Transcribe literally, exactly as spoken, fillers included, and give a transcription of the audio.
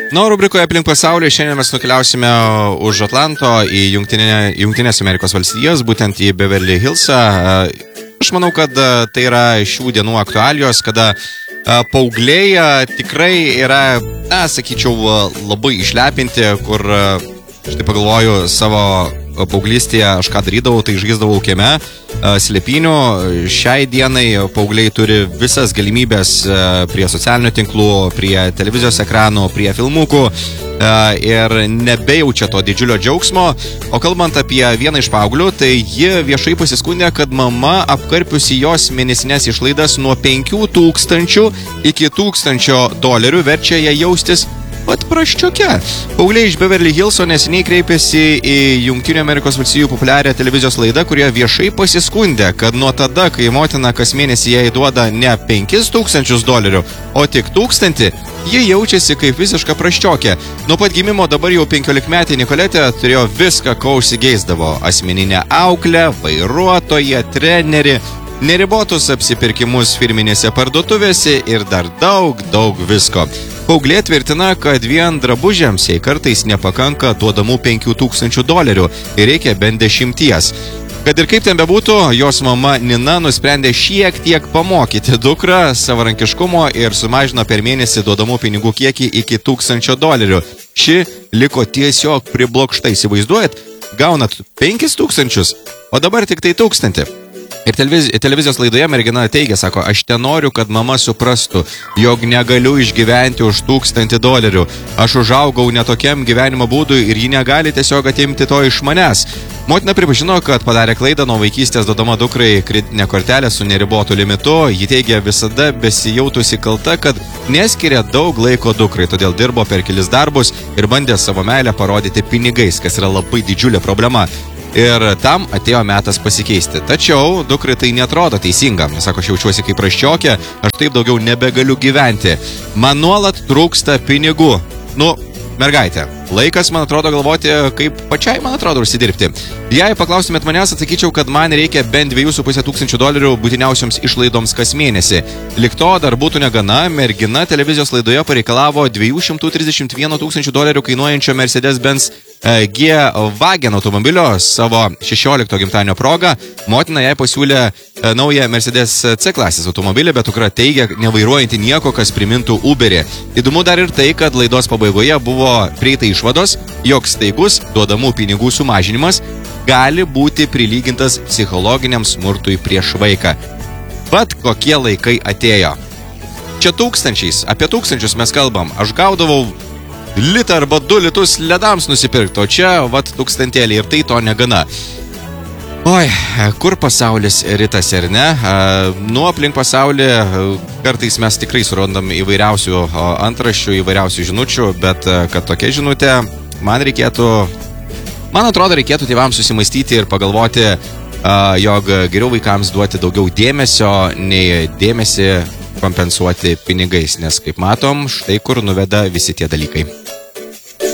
Na, rubrikoje aplink pasaulį šiandien mes nukeliausime už Atlanto į Jungtinė, Jungtinės Amerikos valstijas, būtent į Beverly Hillsą. Aš manau, kad tai yra šių dienų aktualijos, kada paaugliai tikrai yra, na, sakyčiau, labai išlepinti, kur, aš tai pagalvoju, savo paauglystėje aš ką darydavau, tai žaisdavau kieme, slėpinių. Šiai dienai paaugliai turi visas galimybės prie socialinių tinklų, prie televizijos ekranų, prie filmukų ir nebejaučia to didžiulio džiaugsmo. O kalbant apie vieną iš paauglių, tai ji viešai pasiskundė, kad mama apkarpiusi jos mėnesinės išlaidas nuo penkių tūkstančių iki tūkstančio dolerių verčia ją jaustis pat praščioke. Paaugliai iš Beverly Hillso neseniai kreipėsi į Jungtinių Amerikos valstijų populiarią televizijos laidą, kurioje viešai pasiskundė, kad nuo tada, kai motina kas mėnesį jai duoda ne penkis tūkstančius dolerių, o tik tūkstantį, ji jaučiasi kaip visiška praščiokė. Nuo pat gimimo dabar jau penkiolikmetė Nicoletė turėjo viską, ko užsigeisdavo. Asmeninę auklę, vairuotoją, trenerį, neribotus apsipirkimus firminėse parduotuvėse ir dar daug, daug visko. Paauglė tvirtina, kad vien drabužiams jai kartais nepakanka duodamų penkių tūkstančių dolerių ir reikia bent dešimties. Kad ir kaip ten bebūtų, jos mama Nina nusprendė šiek tiek pamokyti dukrą savarankiškumo ir sumažino per mėnesį duodamų pinigų kiekį iki tūkstančio dolerių. Ši liko tiesiog priblokšta, įsivaizduojat, gaunat penkis tūkstančius, o dabar tik tai tūkstantį. Ir televiz televizijos laidoje mergina teigia, sako, aš ten noriu, kad mama suprastų, jog negaliu išgyventi už tūkstantį dolerių. Aš užaugau netokiam gyvenimo būdui ir ji negali tiesiog atimti to iš manęs. Motina pripažino, kad padarė klaidą nuo vaikystės duodama dukrai kreditinę kortelę su neribotu limitu. Ji teigia visada besijautusi kalta, kad neskiria daug laiko dukrai, todėl dirbo per kelis darbus ir bandė savo meilę parodyti pinigais, kas yra labai didžiulė problema. Ir tam atėjo metas pasikeisti. Tačiau dukrai tai netrodo teisinga. Sako, aš jaučiuosi kaip praščiokė, aš taip daugiau nebegaliu gyventi. Man nuolat trūksta pinigų. Nu, mergaitė, laikas, man atrodo, galvoti, kaip pačiai, man atrodo, užsidirbti. Jei paklaustumėt manęs, atsakyčiau, kad man reikia bent dviejų su pusė tūkstančių dolerių būtiniausioms išlaidoms kas mėnesį. Lik to dar būtų negana, mergina televizijos laidoje pareikalavo dviejų šimtų trisdešimt vieną tūkstančių dolerių kainuojančio Mercedes-Benz G-Wagen automobilio savo šešiolikto gimtadienio proga. Motina jai pasiūlė naują Mercedes C-klasės automobilį, bet dukra teigia nevairuojanti nieko, kas primintų Uberį. Įdomu dar ir tai, kad laidos pabaigoje buvo prieita išvados, jog staigus duodamų pinigų sumažinimas gali būti prilygintas psichologiniam smurtui prieš vaiką. Bet kokie laikai atėjo. Čia tūkstančiais, apie tūkstančius mes kalbam. Aš gaudavau litą arba du litus ledams nusipirkti, o čia, vat, tūkstantėlį ir tai to negana. Oi, kur pasaulis ritasi, ar ne? Nu, aplink pasaulį kartais mes tikrai surandam įvairiausių antraščių, įvairiausių žinučių, bet kad tokia žinutė, man reikėtų, man atrodo, reikėtų tėvams susimaistyti ir pagalvoti, jog geriau vaikams duoti daugiau dėmesio, nei dėmesį kompensuoti pinigais, nes, kaip matom, štai kur nuveda visi tie dalykai.